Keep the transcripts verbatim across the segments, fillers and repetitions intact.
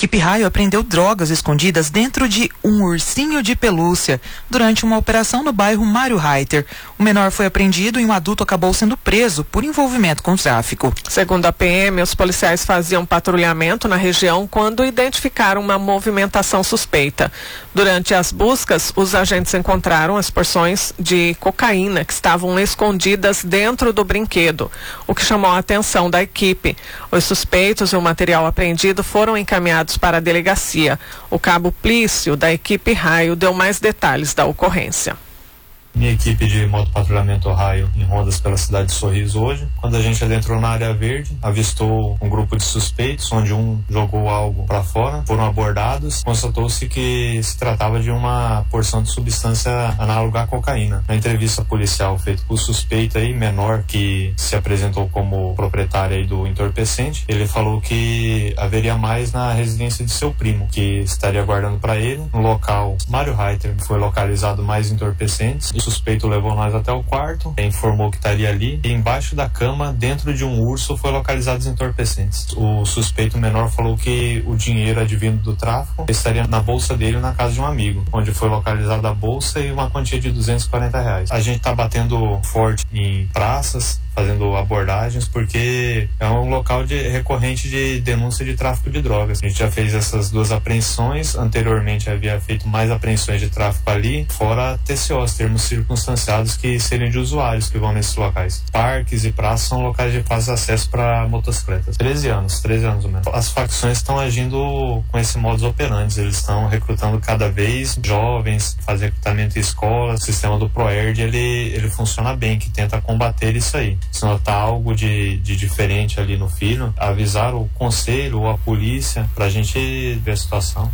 equipe Raio apreendeu drogas escondidas dentro de um ursinho de pelúcia durante uma operação no bairro Mário Reiter. O menor foi apreendido e um adulto acabou sendo preso por envolvimento com o tráfico. Segundo a P M, os policiais faziam patrulhamento na região quando identificaram uma movimentação suspeita. Durante as buscas, os agentes encontraram as porções de cocaína que estavam escondidas dentro do brinquedo, o que chamou a atenção da equipe. Os suspeitos e o material apreendido foram encaminhados para a delegacia. O cabo Plício, da equipe Raio, deu mais detalhes da ocorrência. Minha equipe de motopatrulhamento Raio em rondas pela cidade de Sorriso hoje. Quando a gente adentrou na área verde, avistou um grupo de suspeitos, onde um jogou algo para fora, foram abordados. Constatou-se que se tratava de uma porção de substância análoga à cocaína. Na entrevista policial feita com o suspeito aí, menor, que se apresentou como proprietário aí do entorpecente, ele falou que haveria mais na residência de seu primo, que estaria guardando para ele. No local Mário Reiter foi localizado mais entorpecentes. O suspeito levou nós até o quarto, informou que estaria ali, e embaixo da cama, dentro de um urso, foi localizado os entorpecentes. O suspeito menor falou que o dinheiro advindo do tráfico estaria na bolsa dele na casa de um amigo, onde foi localizada a bolsa e uma quantia de duzentos e quarenta reais. A gente está batendo forte em praças, fazendo abordagens, porque é um local de, recorrente de denúncia de tráfico de drogas. A gente já fez essas duas apreensões, anteriormente havia feito mais apreensões de tráfico ali, fora T C Os, termos circunstanciados, que seriam de usuários que vão nesses locais. Parques e praças são locais de fácil acesso para motocicletas. treze anos, treze anos ou menos. As facções estão agindo com esse modus operandi, eles estão recrutando cada vez jovens, fazem recrutamento em escolas. O sistema do ProERD, ele, ele funciona bem, que tenta combater isso aí. Se notar algo de, de diferente ali no filho, avisar o conselho ou a polícia pra gente ver a situação.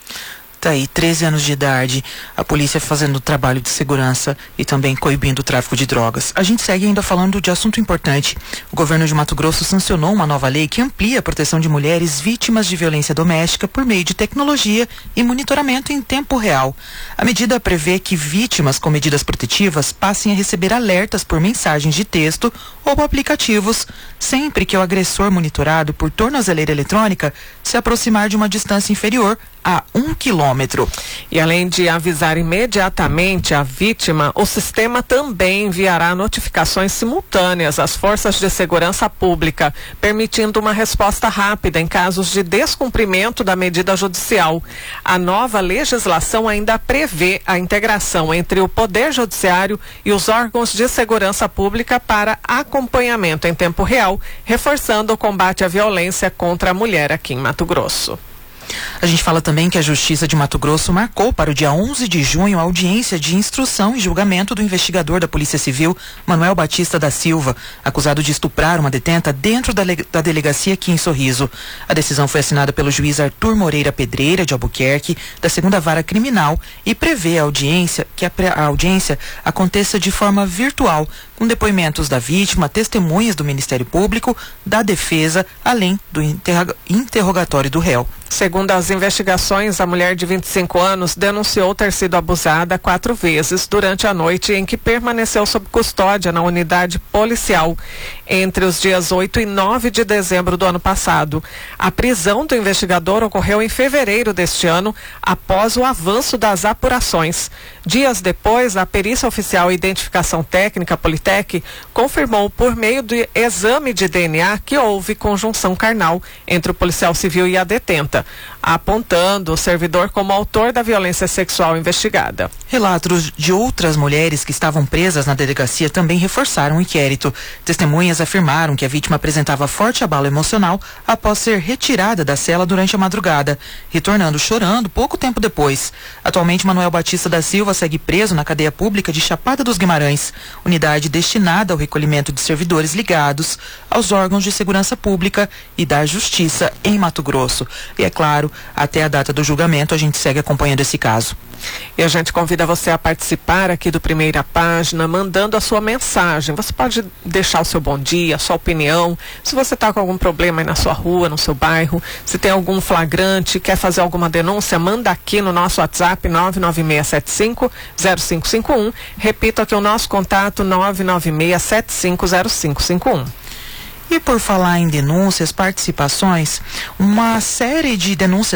Tá aí, treze anos de idade, a polícia fazendo trabalho de segurança e também coibindo o tráfico de drogas. A gente segue ainda falando de assunto importante. O governo de Mato Grosso sancionou uma nova lei que amplia a proteção de mulheres vítimas de violência doméstica por meio de tecnologia e monitoramento em tempo real. A medida prevê que vítimas com medidas protetivas passem a receber alertas por mensagens de texto ou aplicativos sempre que o agressor monitorado por tornozeleira eletrônica se aproximar de uma distância inferior a um quilômetro. E além de avisar imediatamente a vítima, o sistema também enviará notificações simultâneas às forças de segurança pública, permitindo uma resposta rápida em casos de descumprimento da medida judicial. A nova legislação ainda prevê a integração entre o Poder Judiciário e os órgãos de segurança pública para acompanhamento em tempo real, reforçando o combate à violência contra a mulher aqui em Mato Grosso. A gente fala também que a Justiça de Mato Grosso marcou para o dia onze de junho a audiência de instrução e julgamento do investigador da Polícia Civil, Manuel Batista da Silva, acusado de estuprar uma detenta dentro da, da delegacia aqui em Sorriso. A decisão foi assinada pelo juiz Arthur Moreira Pedreira, de Albuquerque, da segunda Vara Criminal, e prevê a audiência, que a, a audiência aconteça de forma virtual, com depoimentos da vítima, testemunhas do Ministério Público, da defesa, além do interroga- interrogatório do réu. Segundo as investigações, a mulher de vinte e cinco anos denunciou ter sido abusada quatro vezes durante a noite em que permaneceu sob custódia na unidade policial entre os dias oito e nove de dezembro do ano passado. A prisão do investigador ocorreu em fevereiro deste ano, após o avanço das apurações. Dias depois, a perícia oficial e identificação técnica Politec confirmou por meio do exame de D N A que houve conjunção carnal entre o policial civil e a detenta, apontando o servidor como autor da violência sexual investigada. Relatos de outras mulheres que estavam presas na delegacia também reforçaram o inquérito. Testemunhas afirmaram que a vítima apresentava forte abalo emocional após ser retirada da cela durante a madrugada, retornando chorando pouco tempo depois. Atualmente, Manuel Batista da Silva segue preso na cadeia pública de Chapada dos Guimarães, unidade destinada ao recolhimento de servidores ligados aos órgãos de segurança pública e da justiça em Mato Grosso. E é claro, até a data do julgamento a gente segue acompanhando esse caso. E a gente convida você a participar aqui do Primeira Página, mandando a sua mensagem. Você pode deixar o seu bom dia, a sua opinião. Se você está com algum problema aí na sua rua, no seu bairro, se tem algum flagrante, quer fazer alguma denúncia, manda aqui no nosso WhatsApp nove nove seis sete cinco zero cinco cinco um. Repito aqui o nosso contato nove nove seis sete cinco zero cinco cinco um. E por falar em denúncias, participações, uma série de denúncias